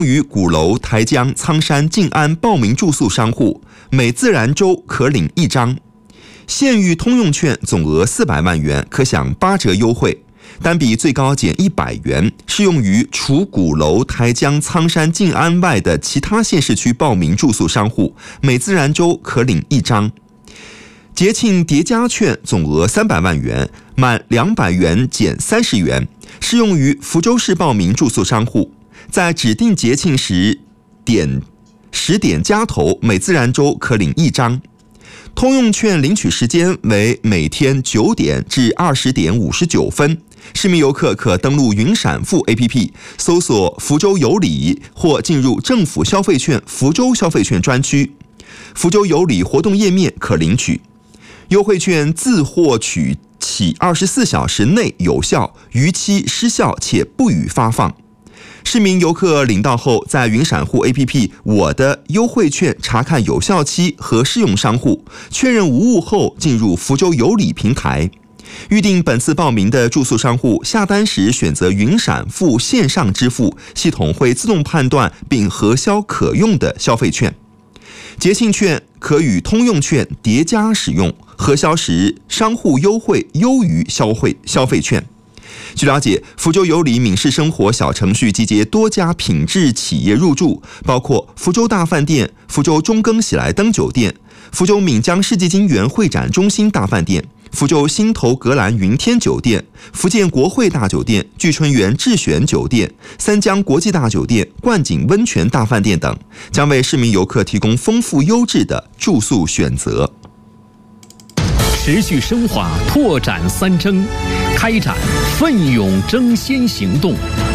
于鼓楼、台江、苍山、静安报名住宿商户，每自然周可领1张。现域通用券总额400万元，可享8折优惠，单笔最高减100元，适用于除鼓楼、台江、苍山、静安外的其他县市区报名住宿商户，每自然周可领1张。节庆叠加券总额300万元，满200元减30元，适用于福州市报名住宿商户，在指定节庆时10点加头，每自然周可领1张。通用券领取时间为每天9点至20点59分。市民游客可登录云闪付 APP 搜索福州有礼，或进入政府消费券福州消费券专区，福州有礼活动页面可领取。优惠券自获取起24小时内有效，逾期失效且不予发放。市民游客领到后，在云闪付 APP 我的优惠券查看有效期和适用商户，确认无误后进入福州有礼平台。预定本次报名的住宿商户，下单时选择云闪付线上支付，系统会自动判断并核销可用的消费券。节庆券可与通用券叠加使用，核销时商户优惠优于消费券。据了解，福州有礼闽式生活小程序集结多家品质企业入驻，包括福州大饭店、福州中庚喜来登酒店、福州闽江世纪金源会展中心大饭店、福州新头格兰云天酒店、福建国汇大酒店、聚春园智选酒店、三江国际大酒店、冠景温泉大饭店等，将为市民游客提供丰富优质的住宿选择。 持续深化拓展3征，开展奋勇争先行动。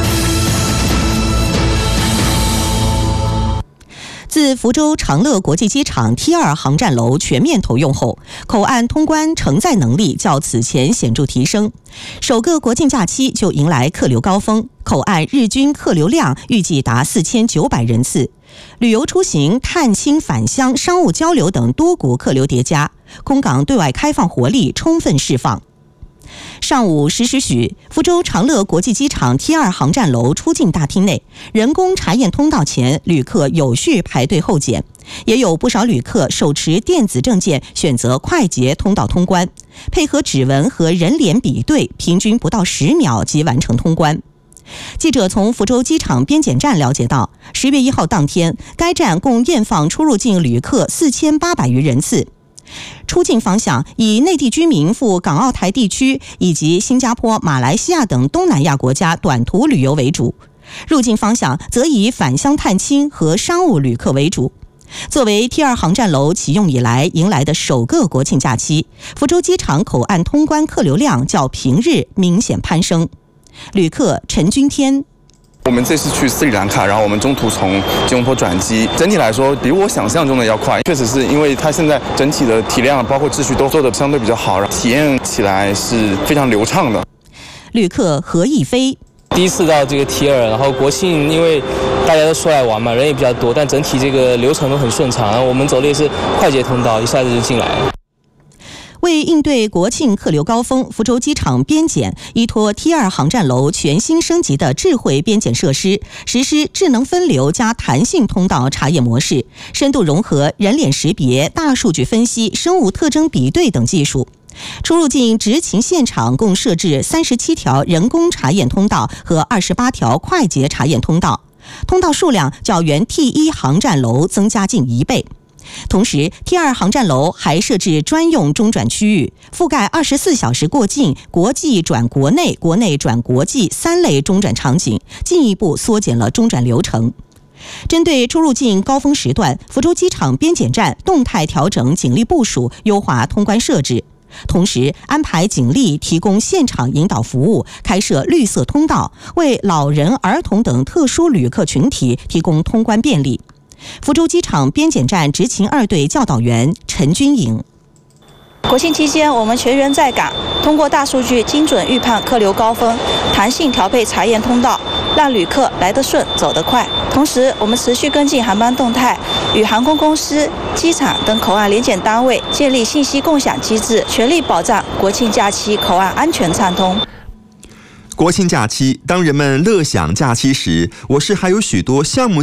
自福州长乐国际机场 T2 航站楼全面投用后，口岸通关承载能力较此前显著提升。首个国庆假期就迎来客流高峰，口岸日均客流量预计达4900人次。旅游出行、探亲返乡、商务交流等多股客流叠加，空港对外开放活力充分释放。上午10时许，福州长乐国际机场 T2 航站楼出境大厅内，人工查验通道前，旅客有序排队候检，也有不少旅客手持电子证件选择快捷通道通关，配合指纹和人脸比对，平均不到10秒即完成通关。记者从福州机场边检站了解到，10月1号当天，该站共验放出入境旅客4800余人次。出境方向以内地居民赴港澳台地区以及新加坡、马来西亚等东南亚国家短途旅游为主，入境方向则以返乡探亲和商务旅客为主。作为 T2 航站楼启用以来迎来的首个国庆假期，福州机场口岸通关客流量较平日明显攀升。旅客陈君天， 我们这次去斯里兰卡，然后我们中途从吉隆坡转机，整体来说比我想象中的要快。确实是因为它现在整体的体量包括秩序都做得相对比较好，体验起来是非常流畅的。 旅客何逸飞， 第一次到这个T2，然后国庆因为大家都出来玩嘛，人也比较多，但整体这个流程都很顺畅，然后我们走的也是快捷通道，一下子就进来了。 为应对国庆客流高峰，福州机场边检依托 T2 航站楼全新升级的智慧边检设施，实施智能分流加弹性通道查验模式，深度融合人脸识别、大数据分析、生物特征比对等技术。出入境执勤现场共设置37条人工查验通道和28条快捷查验通道，通道数量较原 T1 航站楼增加近1倍。同时 T2 航站楼还设置专用中转区域，覆盖24小时过境、国际转国内、国内转国际3类中转场景，进一步缩减了中转流程。针对出入境高峰时段，福州机场边检站动态调整警力部署，优化通关设置，同时安排警力提供现场引导服务，开设绿色通道，为老人、儿童等特殊旅客群体提供通关便利。福州机场边检站执勤2队教导员陈君颖， 国庆期间，我们全员在岗，通过大数据精准预判客流高峰，弹性调配查验通道，让旅客来得顺、走得快。同时，我们持续跟进航班动态，与航空公司、机场等口岸联检单位建立信息共享机制，全力保障国庆假期口岸安全畅通。 国庆假期，当人们乐享假期时，我市还有许多项目